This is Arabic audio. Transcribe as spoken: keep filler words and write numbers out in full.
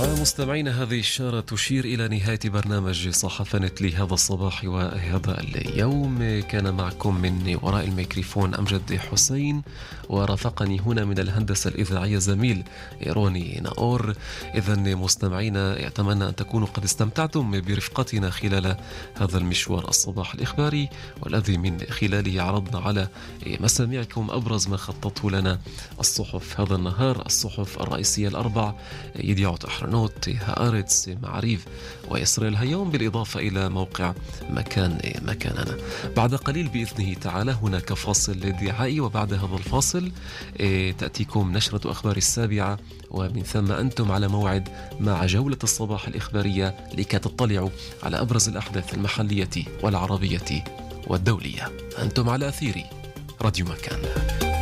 مستمعينا، هذه الإشارة تشير إلى نهاية برنامج صحافة نت لهذا الصباح وهذا اليوم. كان معكم من وراء الميكروفون أمجد حسين، ورافقني هنا من الهندسة الإذاعية زميل روني ناور. إذن مستمعينا، أتمنى أن تكونوا قد استمتعتم برفقتنا خلال هذا المشوار الصباح الإخباري، والذي من خلاله عرضنا على مسامعكم أبرز ما خططه لنا الصحف هذا النهار. الصحف الرئيسية الأربع: يديعوت أحرنوت، هآرتس، معريف، وإسرائيل هيوم، بالإضافة إلى موقع مكان مكاننا. بعد قليل بإذنه تعالى هناك فاصل دعائي، وبعد هذا الفاصل تأتيكم نشرة أخبار السابعة، ومن ثم أنتم على موعد مع جولة الصباح الإخبارية لكي تطلعوا على أبرز الأحداث المحلية والعربية والدولية. أنتم على أثير راديو مكان.